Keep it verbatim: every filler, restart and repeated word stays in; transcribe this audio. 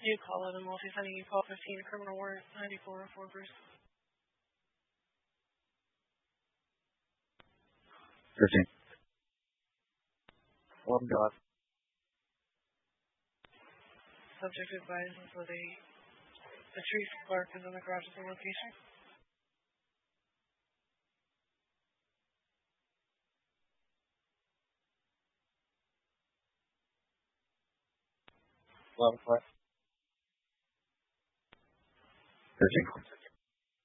You call it a multi-sending. You call fifteen criminal warrant ninety-four oh four Bruce. fifteen. One God. Subject advises that a Patrice Clark is in the garage at the location. One Clark. fifteen.